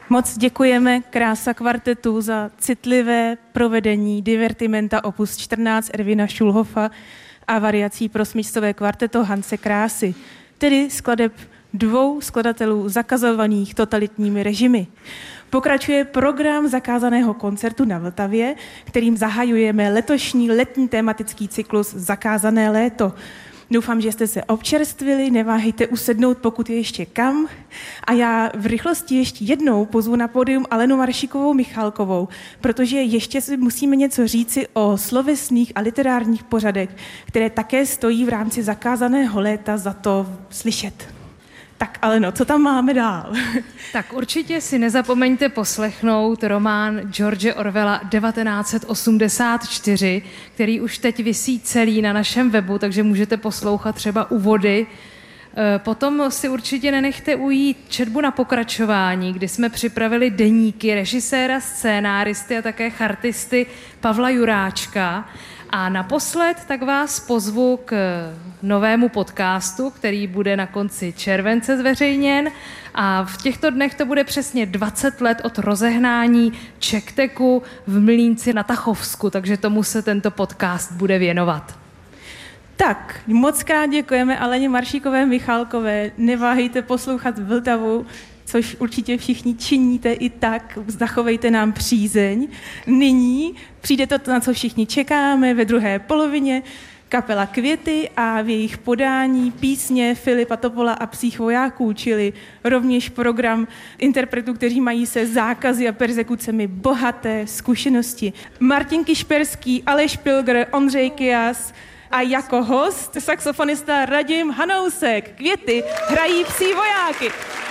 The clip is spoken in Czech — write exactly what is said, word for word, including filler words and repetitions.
Moc děkujeme Krása kvartetu za citlivé provedení divertimenta opus čtrnáct Ervina Schulhofa a variací pro smyčcové kvarteto Hanse Krásy, tedy skladeb dvou skladatelů zakazovaných totalitními režimy. Pokračuje program zakázaného koncertu na Vltavě, kterým zahajujeme letošní letní tematický cyklus Zakázané léto. Doufám, že jste se občerstvili, neváhejte usednout, pokud je ještě kam. A já v rychlosti ještě jednou pozvu na pódium Alenu Maršíkovou Michálkovou, protože ještě si musíme něco říci o slovesných a literárních pořadech, které také stojí v rámci Zakázaného léta za to slyšet. Tak Aleno, co tam máme dál? Tak určitě si nezapomeňte poslechnout román George Orwella devatenáct set osmdesát čtyři, který už teď visí celý na našem webu, takže můžete poslouchat třeba úvody. Potom si určitě nenechte ujít četbu na pokračování, kdy jsme připravili deníky režiséra, scénáristy a také chartisty Pavla Juráčka. A naposled tak vás pozvu k novému podcastu, který bude na konci července zveřejněn. A v těchto dnech to bude přesně dvacet let od rozehnání Čekteku v Mlýnci na Tachovsku, takže tomu se tento podcast bude věnovat. Tak, moc krát děkujeme Aleně Maršíkové Michálkové. Neváhejte poslouchat Vltavu, což určitě všichni činíte i tak. Zachovejte nám přízeň. Nyní přijde to, na co všichni čekáme, ve druhé polovině kapela Květy a v jejich podání písně Filipa Topola a Psích vojáků, čili rovněž program interpretů, kteří mají se zákazy a perzekucemi bohaté zkušenosti. Martin Kišperský, Aleš Pilgr, Ondřej Kias a jako host saxofonista Radim Hanousek. Květy hrají Psí vojáky.